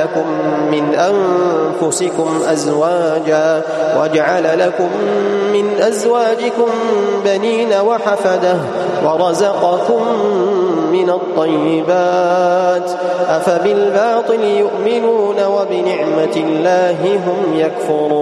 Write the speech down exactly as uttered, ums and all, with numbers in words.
لكم من أنفسكم أزواجا وجعل لكم من أزواجكم بنين وحفدة ورزقكم من الطيبات أفبالباطل يؤمنون وبنعمة الله هم يكفرون